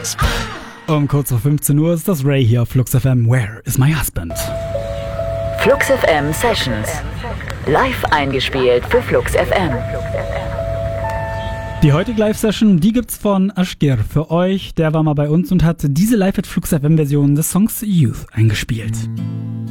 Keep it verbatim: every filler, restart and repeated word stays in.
Um kurz vor fünfzehn Uhr ist das Ray hier auf Flux F M. Where is my husband? Flux F M Sessions. Live eingespielt für Flux F M. Die heutige Live-Session, die gibt's von Ashgir für euch. Der war mal bei uns und hat diese Live at Flux F M Version des Songs Youth eingespielt.